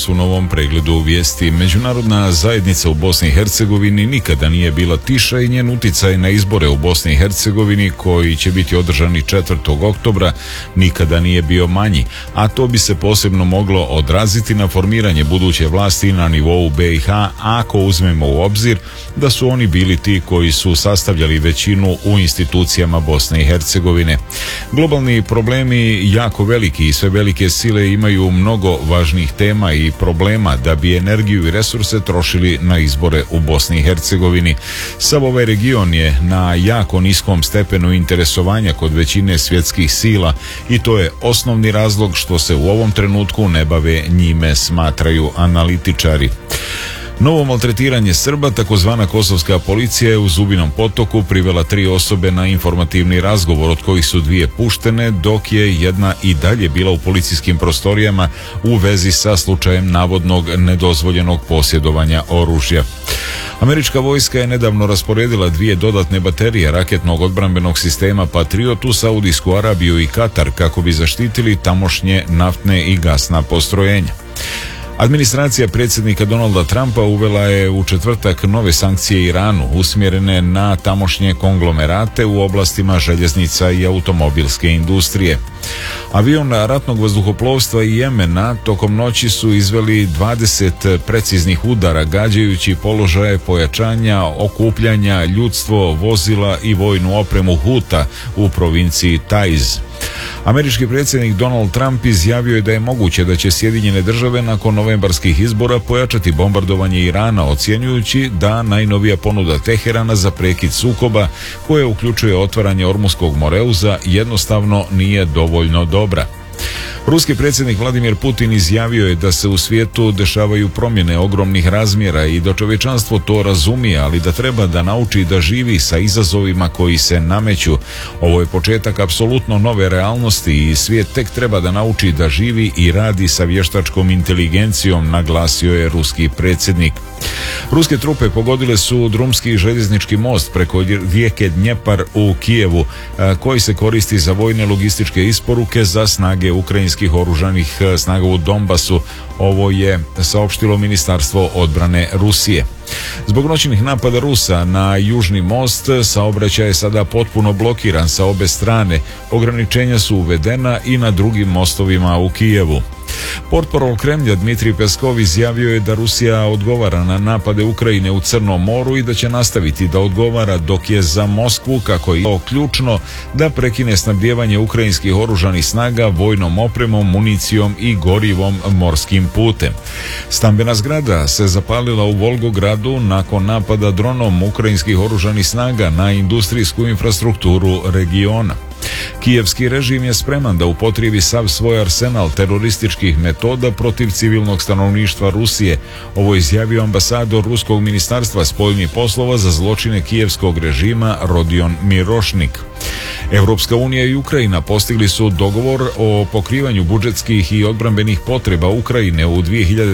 danas u novom pregledu vijesti. Međunarodna zajednica u Bosni i Hercegovini nikada nije bila tiša i njen uticaj na izbore u Bosni i Hercegovini, koji će biti održani 4. oktobra, nikada nije bio manji, a to bi se posebno moglo odraziti na formiranje buduće vlasti na nivou BiH, ako uzmemo u obzir da su oni bili ti koji su sastavljali većinu u institucijama Bosne i Hercegovine. Globalni problemi jako veliki i sve velike sile imaju mnogo važnih tema i problema da bi energiju i resurse trošili na izbore u Bosni i Hercegovini. Sav ovaj region je na jako niskom stepenu interesovanja kod većine svjetskih sila i to je osnovni razlog što se u ovom trenutku ne bave njime, smatraju analitičari. Novo maltretiranje Srba, takozvana kosovska policija, je u Zubinom Potoku privela 3 osobe na informativni razgovor, od kojih su 2 puštene, dok je jedna i dalje bila u policijskim prostorijama u vezi sa slučajem navodnog nedozvoljenog posjedovanja oružja. Američka vojska je nedavno rasporedila 2 dodatne baterije raketnog odbrambenog sistema Patriot u Saudijsku Arabiju i Katar kako bi zaštitili tamošnje naftne i gasna postrojenja. Administracija predsjednika Donalda Trumpa uvela je u četvrtak nove sankcije Iranu usmjerene na tamošnje konglomerate u oblastima željeznica i automobilske industrije. Avion ratnog vazduhoplovstva i Jemena tokom noći su izveli 20 preciznih udara gađajući položaje pojačanja, okupljanja, ljudstvo, vozila i vojnu opremu Huta u provinciji Taiz. Američki predsjednik Donald Trump izjavio je da je moguće da će Sjedinjene Države nakon novembarskih izbora pojačati bombardovanje Irana, ocjenjujući da najnovija ponuda Teherana za prekid sukoba, koja uključuje otvaranje Ormuskog moreuza, jednostavno nije dovoljno dobra. Ruski predsjednik Vladimir Putin izjavio je da se u svijetu dešavaju promjene ogromnih razmjera i da čovječanstvo to razumije, ali da treba da nauči da živi sa izazovima koji se nameću. Ovo je početak apsolutno nove realnosti i svijet tek treba da nauči da živi i radi sa vještačkom inteligencijom, naglasio je ruski predsjednik. Ruske trupe pogodile su drumski i željeznički most preko rijeke Dnjepar u Kijevu, koji se koristi za vojne logističke isporuke za snage ukrajinskih oružanih snaga u Donbasu. Ovo je saopštilo Ministarstvo odbrane Rusije. Zbog noćnih napada Rusa na južni most, saobraćaj je sada potpuno blokiran sa obe strane. Ograničenja su uvedena i na drugim mostovima u Kijevu. Portparol Kremlja Dmitrij Peskov izjavio je da Rusija odgovara na napade Ukrajine u Crnom moru i da će nastaviti da odgovara, dok je za Moskvu, kako je ključno, da prekine snabdijevanje ukrajinskih oružanih snaga vojnom opremom, municijom i gorivom morskim putem. Stambena zgrada se zapalila u Volgogradu nakon napada dronom ukrajinskih oružanih snaga na industrijsku infrastrukturu regiona. Kijevski režim je spreman da upotrijebi sav svoj arsenal terorističkih metoda protiv civilnog stanovništva Rusije. Ovo izjavio ambasador Ruskog ministarstva spoljnih poslova za zločine kijevskog režima Rodion Mirošnik. Europska unija i Ukrajina postigli su dogovor o pokrivanju budžetskih i odbrambenih potreba Ukrajine u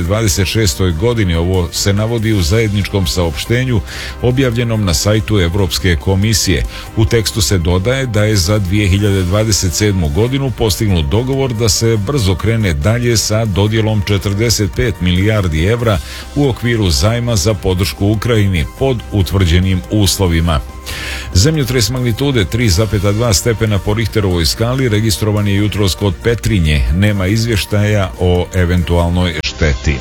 2026. godini. Ovo se navodi u zajedničkom saopštenju objavljenom na sajtu Europske komisije. U tekstu se dodaje da je za 2027. godinu postignut dogovor da se brzo krene dalje sa dodjelom 45 milijardi evra u okviru zajma za podršku Ukrajini pod utvrđenim uslovima. Zemljotres magnitude 3,2 stepena po Richterovoj skali registrovan je jutros kod Petrinje. Nema izvještaja o eventualnoj šteti.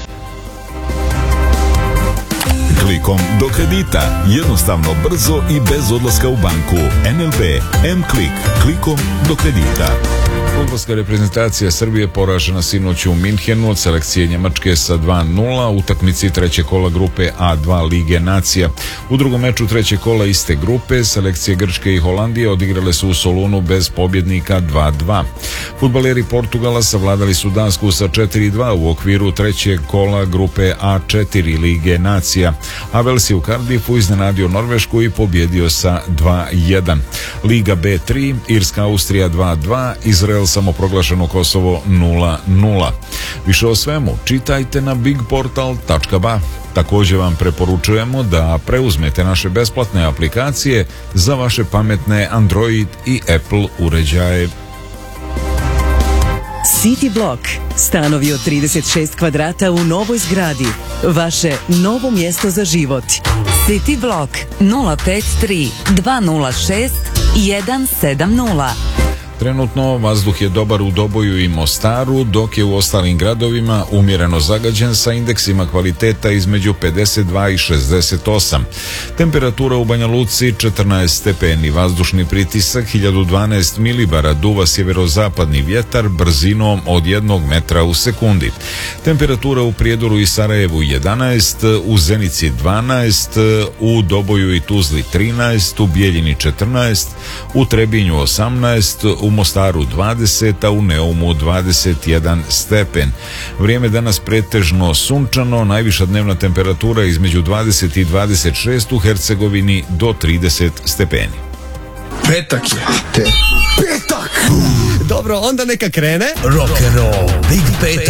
Klikom do kredita. Jednostavno, brzo i bez odlaska u banku. NLB M-Klik. Klikom do kredita. Fudbalska reprezentacija Srbije poražena sinoć u Minhenu od selekcije Njemačke sa 2:0 u utakmici trećeg kola grupe A2 Lige nacija. U drugom meču trećeg kola iste grupe selekcije Grčke i Holandije odigrale su u Solunu bez pobjednika 2:2. Fudbaleri Portugala savladali su Dansku sa 4:2 u okviru trećeg kola grupe A4 Lige nacija. A Vels je u Cardiffu iznenadio Norvešku i pobjedio sa 2:1. Liga B3 Irska Austrija 2:2, Izrael samoproglašeno Kosovo 0:0. Više o svemu čitajte na bigportal.ba. Također vam preporučujemo da preuzmete naše besplatne aplikacije za vaše pametne Android i Apple uređaje. City Block. Stanovi od 36 kvadrata u novoj zgradi. Vaše novo mjesto za život. City Block 053 206 170. Trenutno vazduh je dobar u Doboju i Mostaru, dok je u ostalim gradovima umjereno zagađen sa indeksima kvaliteta između 52 i 68. Temperatura u Banja Luci 14 stepeni, vazdušni pritisak 1012 milibara, duva sjeverozapadni vjetar brzinom od 1 metra u sekundi. Temperatura u Prijedoru i Sarajevu 11, u Zenici 12, u Doboju i Tuzli 13, u Bijeljini 14, u Trebinju 18, u Mostaru 20, a u Neumu 21 stepen. Vrijeme danas pretežno sunčano, najviša dnevna temperatura između 20 i 26, u Hercegovini do 30 stepeni. Petak je. Petak! Dobro, onda neka krene Rock'n'roll, Big Petak.